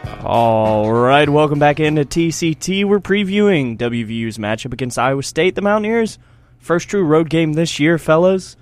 All right, welcome back into TCT. We're previewing WVU's matchup against Iowa State, the Mountaineers. First true road game this year, fellas.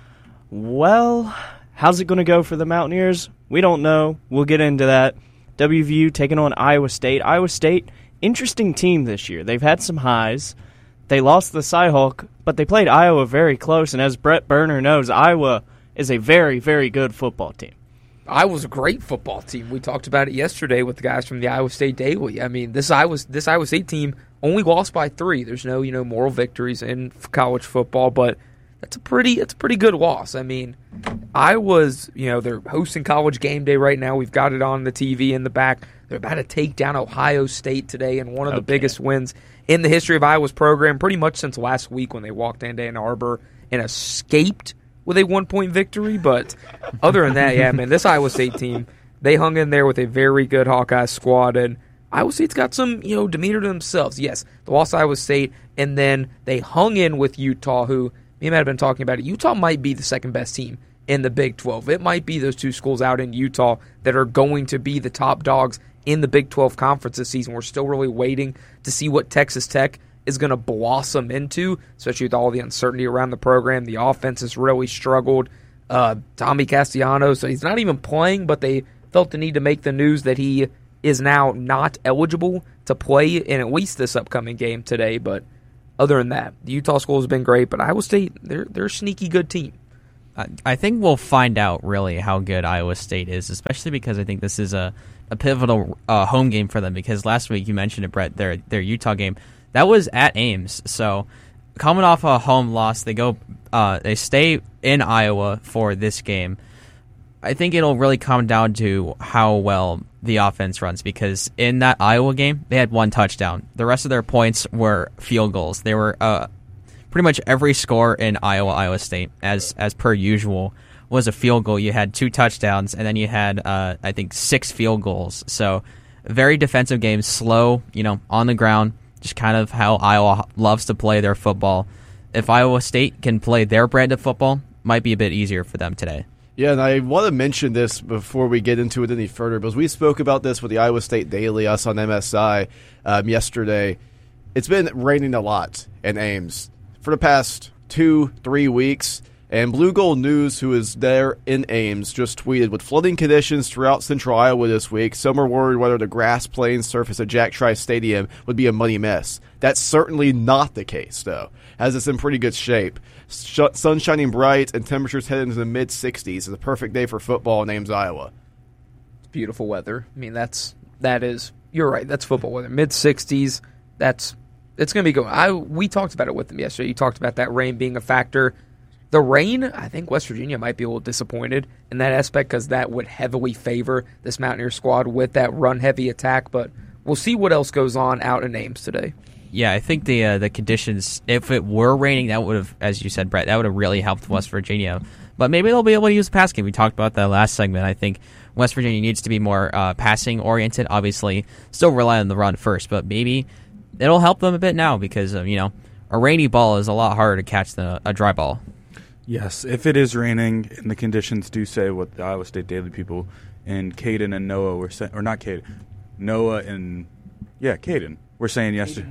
Well, how's it going to go for the Mountaineers? We don't know. We'll get into that. WVU taking on Iowa State. Iowa State, interesting team this year. They've had some highs. They lost the Cy-Hawk, but they played Iowa very close, and as Brett Berner knows, Iowa is a very, very good football team. Iowa's a great football team. We talked about it yesterday with the guys from the Iowa State Daily. I mean, this Iowa State team only lost by 3. There's no, moral victories in college football, but it's a pretty good loss. I mean, Iowa's, they're hosting College Game Day right now. We've got it on the TV in the back. They're about to take down Ohio State today in one of the biggest wins in the history of Iowa's program, pretty much since last week when they walked into Ann Arbor and escaped with a 1-point victory. But other than that, yeah, man, this Iowa State team, they hung in there with a very good Hawkeye squad, and Iowa State's got some, demeanor to themselves. Yes, they lost Iowa State, and then they hung in with Utah, who, me and Matt have been talking about it. Utah might be the second best team in the Big 12. It might be those two schools out in Utah that are going to be the top dogs in the Big 12 conference this season. We're still really waiting to see what Texas Tech is going to blossom into, especially with all the uncertainty around the program. The offense has really struggled. Tommy Castellanos, so he's not even playing, but they felt the need to make the news that he is now not eligible to play in at least this upcoming game today. But other than that, the Utah school has been great, but Iowa State, they're a sneaky good team. I think we'll find out really how good Iowa State is, especially because I think this is a pivotal home game for them, because last week you mentioned it, Brett, their Utah game. That was at Ames, so coming off a home loss, they stay in Iowa for this game. I think it'll really come down to how well the offense runs, because in that Iowa game, they had 1 touchdown. The rest of their points were field goals. They were pretty much every score in Iowa State, as per usual, was a field goal. You had 2 touchdowns, and then you had, I think, 6 field goals. So very defensive game, slow, on the ground, just kind of how Iowa loves to play their football. If Iowa State can play their brand of football, might be a bit easier for them today. Yeah, and I want to mention this before we get into it any further, because we spoke about this with the Iowa State Daily, us on MSI, yesterday. It's been raining a lot in Ames for the past 2-3 weeks, and Blue Gold News, who is there in Ames, just tweeted, with flooding conditions throughout central Iowa this week, some are worried whether the grass playing surface at Jack Trice Stadium would be a muddy mess. That's certainly not the case, though, as it's in pretty good shape. Sun shining bright and temperatures heading into the mid-60s. It's a perfect day for football in Ames, Iowa. It's beautiful weather. I mean, that is, you're right, that's football weather. Mid-60s, it's going to be good. We talked about it with them yesterday. You talked about that rain being a factor. The rain, I think West Virginia might be a little disappointed in that aspect, because that would heavily favor this Mountaineer squad with that run-heavy attack. But we'll see what else goes on out in Ames today. Yeah, I think the conditions, if it were raining, that would have, as you said, Brett, that would have really helped West Virginia. But maybe they'll be able to use the pass game. We talked about that last segment. I think West Virginia needs to be more passing-oriented. Obviously, still rely on the run first, but maybe it'll help them a bit now, because, a rainy ball is a lot harder to catch than a dry ball. Yes, if it is raining and the conditions do say what the Iowa State Daily people and Caden and Noah were saying, or not Caden, Noah and, Caden were saying yesterday.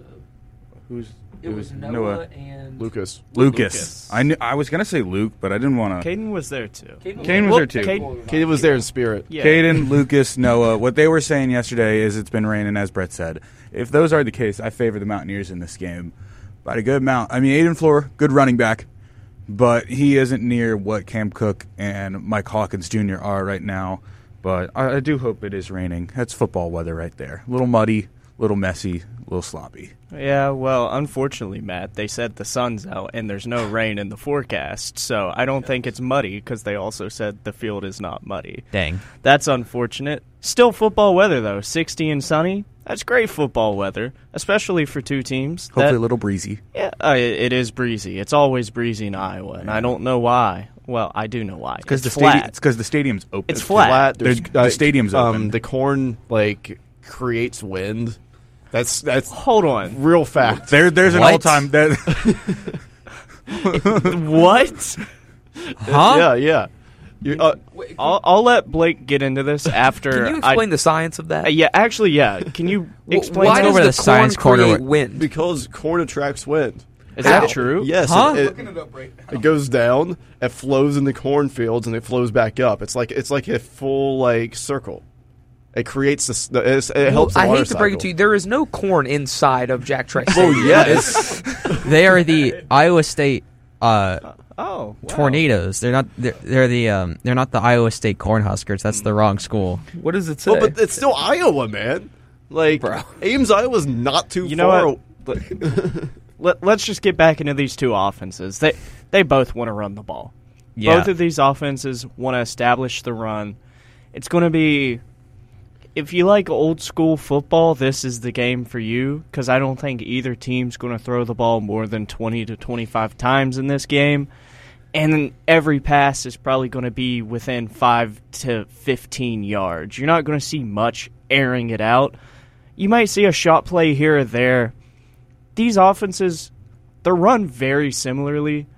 It was Noah and Lucas. I was going to say Luke, but I didn't want to. Caden was there, too. Caden was there, too. Caden was there in spirit. Yeah. Caden, Lucas, Noah. What they were saying yesterday is it's been raining, as Brett said. If those are the case, I favor the Mountaineers in this game by a good amount. I mean, Aiden Floor, good running back, but he isn't near what Cam Cook and Mike Hawkins Jr. are right now. But I do hope it is raining. That's football weather right there. A little muddy, a little messy, a little sloppy. Yeah, well, unfortunately, Matt, they said the sun's out and there's no rain in the forecast, so I don't think it's muddy, because they also said the field is not muddy. Dang. That's unfortunate. Still football weather, though. 60 and sunny. That's great football weather, especially for two teams. Hopefully a little breezy. Yeah, it is breezy. It's always breezy in Iowa, and I don't know why. Well, I do know why. It's flat. It's because the stadium's open. It's flat. The stadium's open. The corn, creates wind. That's Hold on. real fact. There's an all-time... What? Huh? Yeah. I'll let Blake get into this after. Can you explain the science of that? Yeah, actually, yeah. Can you explain? Why that? does over the the science corn corner. create wind? Because corn attracts wind. Is How? that true? Yes, Huh? it goes down, it flows in the cornfields, and it flows back up. It's like a full circle. It creates this. It helps. The I water hate to break it cycle. to you. There is no corn inside of Jack Trice. Oh yes, They are the Iowa State Oh, wow. Tornadoes. They're not. They're not the Iowa State Cornhuskers. That's the wrong school. What does it say? well, but it's still Iowa, man. Like Bro. Ames, Iowa's not too You know far. what? Let's just get back into these two offenses. They both want to run the ball. Yeah. Both of these offenses want to establish the run. It's going to be, if you like old school football, this is the game for you, because I don't think either team's going to throw the ball more than 20 to 25 times in this game. And then every pass is probably going to be within 5 to 15 yards. You're not going to see much airing it out. You might see a shot play here or there. These offenses, they're run very similarly,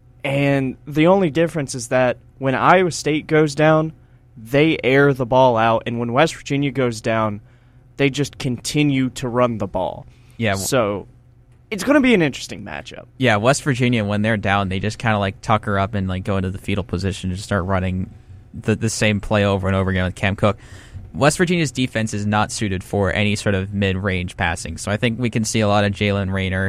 and the only difference is that when Iowa State goes down, they air the ball out, and when West Virginia goes down, they just continue to run the ball. Yeah. So it's going to be an interesting matchup. Yeah, West Virginia, when they're down, they just kind of tucker up and go into the fetal position and just start running the same play over and over again with Cam Cook. West Virginia's defense is not suited for any sort of mid-range passing, so I think we can see a lot of Jalen Rayner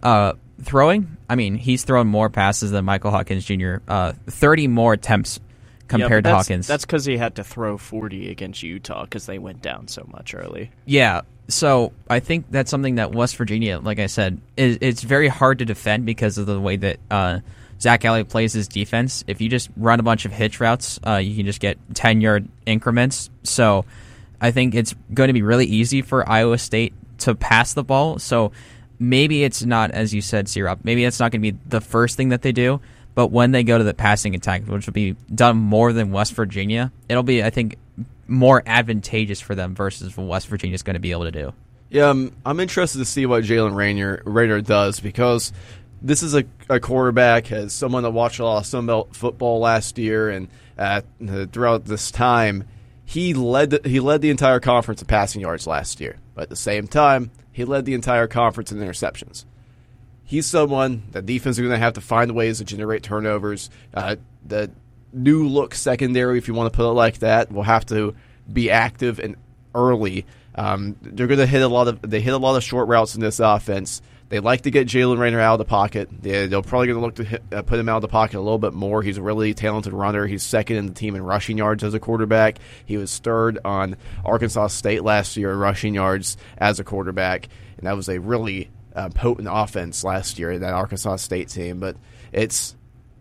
throwing. I mean, he's thrown more passes than Michael Hawkins Jr., 30 more attempts compared but to Hawkins. That's because he had to throw 40 against Utah because they went down so much early. Yeah, so I think that's something that West Virginia, like I said, it's very hard to defend because of the way that Zach Elliott plays his defense. If you just run a bunch of hitch routes, you can just get 10-yard increments. So I think it's going to be really easy for Iowa State to pass the ball. So maybe it's not, as you said, Syrup, maybe it's not going to be the first thing that they do. But when they go to the passing attack, which will be done more than West Virginia, it'll be, I think, more advantageous for them versus what West Virginia is going to be able to do. Yeah, I'm interested to see what Jalen Rayner does, because this is a quarterback, as someone that watched a lot of Sunbelt football last year, and throughout this time, he led the entire conference in passing yards last year. But at the same time, he led the entire conference in interceptions. He's someone that defense is going to have to find ways to generate turnovers. The new look secondary, if you want to put it like that, will have to be active and early. They're going to hit a lot of short routes in this offense. They like to get Jalen Rayner out of the pocket. They're probably going to look to put him out of the pocket a little bit more. He's a really talented runner. He's second in the team in rushing yards as a quarterback. He was third on Arkansas State last year in rushing yards as a quarterback, and that was a really potent offense last year, that Arkansas State team. But it's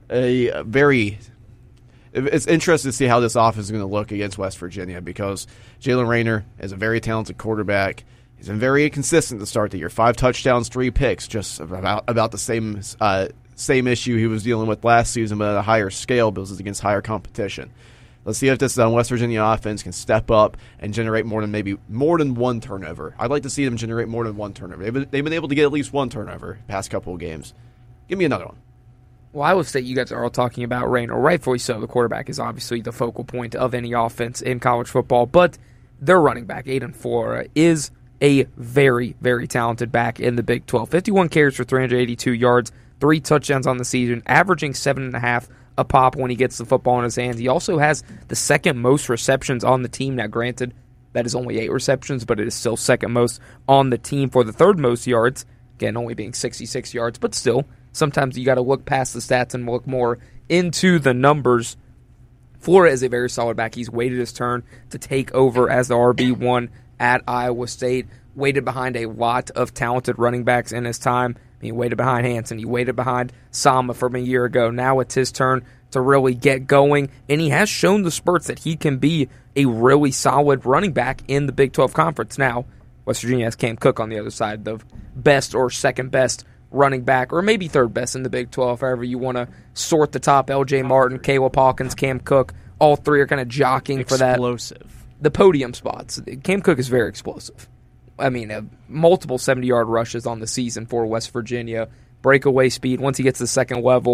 it's interesting to see how this offense is going to look against West Virginia, because Jalen Rayner is a very talented quarterback. He's been very inconsistent to start the year. 5 touchdowns, 3 picks, just about the same issue he was dealing with last season, but at a higher scale because it's against higher competition. Let's see if this West Virginia offense can step up and generate more than one turnover. I'd like to see them generate more than one turnover. They've been able to get at least one turnover the past couple of games. Give me another one. Well, Iowa State, you guys are all talking about Rayner. Rightfully so. The quarterback is obviously the focal point of any offense in college football, but their running back, Aiden Flora, is a very, very talented back in the Big 12. 51 carries for 382 yards, 3 touchdowns on the season, averaging 7.5 a pop when he gets the football in his hands. He also has the second most receptions on the team. Now, granted, that is only 8 receptions, but it is still second most on the team for the third most yards. Again, only being 66 yards, but still, sometimes you got to look past the stats and look more into the numbers. Flora is a very solid back. He's waited his turn to take over as the RB1 at Iowa State. Waited behind a lot of talented running backs in his time. He waited behind Hansen. He waited behind Sama from a year ago. Now it's his turn to really get going, and he has shown the spurts that he can be a really solid running back in the Big 12 Conference. Now, West Virginia has Cam Cook on the other side, the best or second best running back, or maybe third best in the Big 12, however you want to sort the top. L.J. Martin, Caleb Hawkins, Cam Cook, all three are kind of jockeying for that. Explosive. The podium spots. Cam Cook is very explosive. I mean, multiple 70-yard rushes on the season for West Virginia. Breakaway speed. Once he gets to the second level,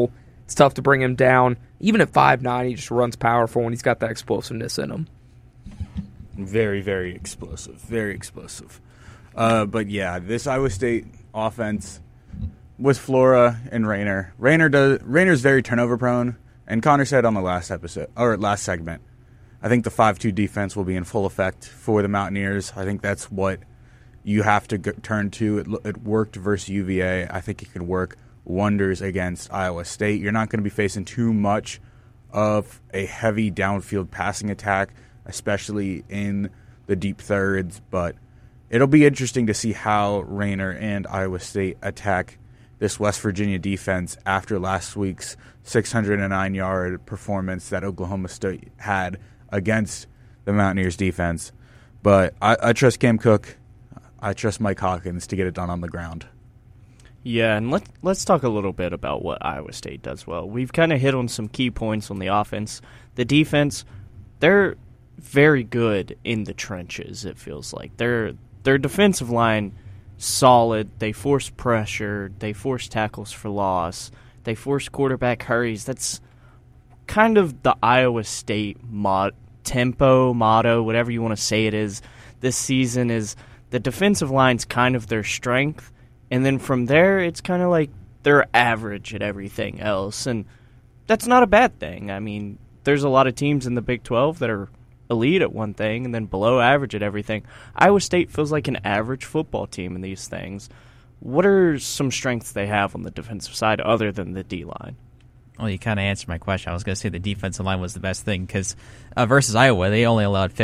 It's tough to bring him down. Even at 5'9", he just runs powerful and he's got that explosiveness in him. Very, very explosive. Very explosive. But yeah, this Iowa State offense with Flora and Rayner. Rayner's very turnover prone, and Connor said on the last segment, I think the 5-2 defense will be in full effect for the Mountaineers. I think that's what you have to turn to. It worked versus UVA. I think it can work wonders against Iowa State. You're not going to be facing too much of a heavy downfield passing attack, especially in the deep thirds, but it'll be interesting to see how Rayner and Iowa State attack this West Virginia defense after last week's 609-yard performance that Oklahoma State had against the Mountaineers defense. But I trust Cam Cook. I trust Mike Hawkins to get it done on the ground. Yeah, and let's talk a little bit about what Iowa State does well. We've kind of hit on some key points on the offense. The defense, they're very good in the trenches, it feels like. Their defensive line, solid. They force pressure. They force tackles for loss. They force quarterback hurries. That's kind of the Iowa State tempo, motto, whatever you want to say it is. This season is the defensive line's kind of their strength. And then from there, it's kind of like they're average at everything else. And that's not a bad thing. I mean, there's a lot of teams in the Big 12 that are elite at one thing and then below average at everything. Iowa State feels like an average football team in these things. What are some strengths they have on the defensive side other than the D-line? Well, you kind of answered my question. I was going to say the defensive line was the best thing because versus Iowa, they only allowed